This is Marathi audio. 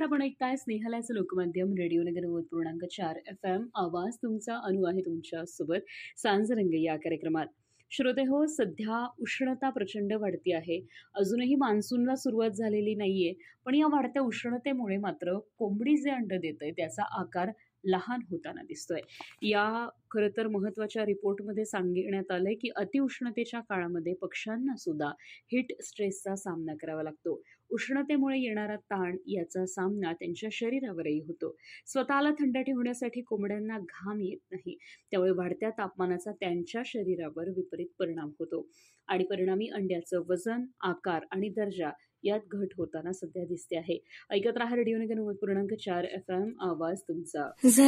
आपण ऐकताय स्नेहलाचं लोकमाध्यम रेडिओ नगर 90.4 FM. आवाज तुमचा अनु आहे तुमच्या सोबत सांजरंग या कार्यक्रमात. श्रोते हो, सध्या उष्णता प्रचंड वाढती आहे. अजूनही मान्सूनला सुरुवात झालेली नाहीये, पण या वाढत्या उष्णतेमुळे मात्र कोंबडी जे अंड देते त्याचा आकार लहान होताना दिसतोय. या खरं तर महत्वाच्या रिपोर्टमध्ये सांगण्यात आलंय की अतिउष्णतेच्या काळामध्ये पक्ष्यांना सुद्धा हीट स्ट्रेसचा सामना करावा लागतो. उष्णतेमुळे येणारा ताण याचा सामना त्यांच्या शरीरावरही होतो. स्वतःला थंड ठेवण्यासाठी कोंबड्यांना घाम येत नाही, त्यामुळे वाढत्या तापमानाचा त्यांच्या शरीरावर विपरीत परिणाम होतो आणि परिणामी अंड्याचं वजन, आकार आणि दर्जा यात घट होताना सध्या दिसते आहे. ऐकत राहा रेडिओ नगर 90.4 FM. आवाज तुमचा.